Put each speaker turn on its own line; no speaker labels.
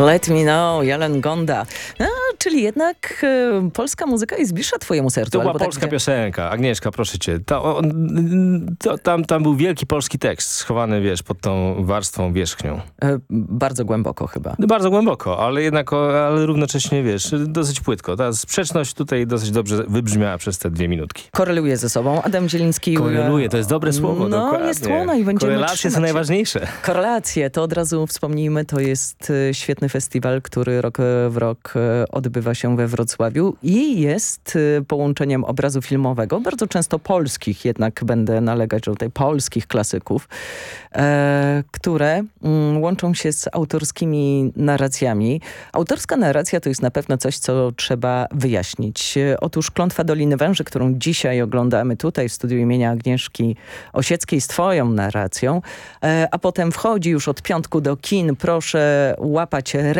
Let Me Know, Jelen Gonda. No, czyli jednak polska muzyka jest bliższa twojemu sercu.
To była
albo
polska piosenka. Agnieszka, proszę cię. Tam był wielki polski tekst schowany, wiesz, pod tą warstwą wierzchnią.
Bardzo głęboko chyba.
No, bardzo głęboko, ale jednak, ale równocześnie, wiesz, dosyć płytko. Ta sprzeczność tutaj dosyć dobrze wybrzmiała przez te 2 minutki.
Koreluje ze sobą. Adam Zieliński...
Koreluje, to jest dobre słowo.
No,
dokładnie.
jest słona i będziemy
Korelacje są najważniejsze.
Korelacje, to od razu wspomnijmy, to jest świetny festiwal, który rok w rok odbywa się we Wrocławiu i jest połączeniem obrazu filmowego, bardzo często polskich, jednak będę nalegać do tutaj polskich klasyków, które łączą się z autorskimi narracjami. Autorska narracja to jest na pewno coś, co trzeba wyjaśnić. Otóż Klątwa Doliny Węży, którą dzisiaj oglądamy tutaj w studiu imienia Agnieszki Osieckiej z twoją narracją, a potem wchodzi już od piątku do kin. Proszę łapać